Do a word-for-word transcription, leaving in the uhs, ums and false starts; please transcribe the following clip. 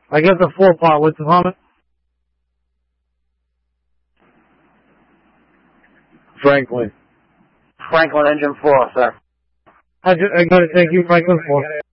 I get the four part. What's the comment? Franklin. Franklin engine four, sir. I, just, I gotta thank you, Franklin, for